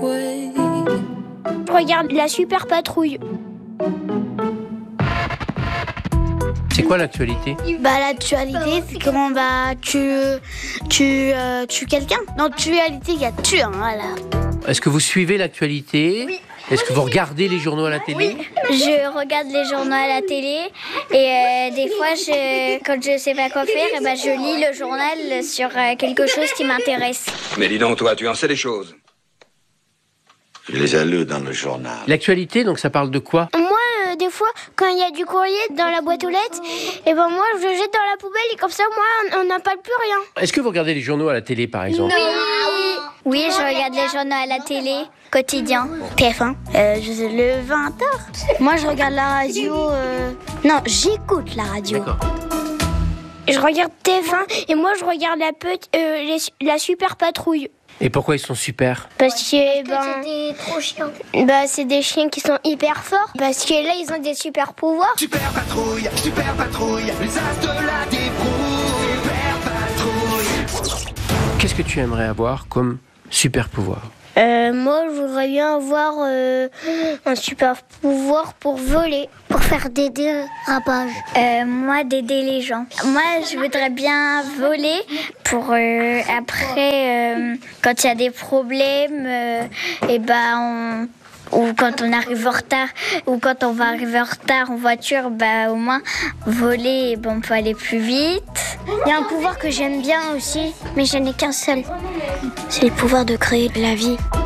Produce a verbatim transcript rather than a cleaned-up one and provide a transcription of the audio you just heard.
Je regarde la Super Patrouille. C'est quoi l'actualité? Bah l'actualité, c'est comment bah tu tu euh, tues quelqu'un. Dans l'actualité, il y a tuer, hein, voilà. Est-ce que vous suivez l'actualité? Oui. Est-ce que vous regardez les journaux à la télé? Oui. Je regarde les journaux à la télé et euh, des fois, je, quand je sais pas quoi faire, et bah, je lis le journal sur euh, quelque chose qui m'intéresse. Mais dis donc, toi, tu en sais des choses. Je les ai lus dans le journal. L'actualité, donc ça parle de quoi? Moi, euh, des fois, quand il y a du courrier dans la boîte aux lettres, et ben moi, je le jette dans la poubelle et comme ça, moi, on n'a pas plus rien. Est-ce que vous regardez les journaux à la télé, par exemple? Oui, oui. Oui, je regarde les journaux à la télé, quotidien. T F un, euh, je sais, le vingt heures. Moi, je regarde la radio... Euh... Non, j'écoute la radio. D'accord. Je regarde T F un et moi, je regarde la, petite, euh, les, la Super Patrouille. Et pourquoi ils sont super? Parce que, ben, c'est trop chiant. Bah, c'est des chiens qui sont hyper forts. Parce que là, ils ont des super pouvoirs. Super patrouille, super patrouille, les as de la débrouille. Super patrouille. Qu'est-ce que tu aimerais avoir comme super pouvoir? Euh, moi, je voudrais bien avoir euh, un super pouvoir pour voler, pour faire des dérapages. Euh, moi, d'aider les gens. Moi, je voudrais bien voler pour euh, après, euh, quand il y a des problèmes, euh, et ben on... ou quand on arrive en retard, ou quand on va arriver en retard en voiture, bah au moins voler, bon, on peut aller plus vite. Il y a un pouvoir que j'aime bien aussi, mais je n'ai qu'un seul. C'est le pouvoir de créer la vie.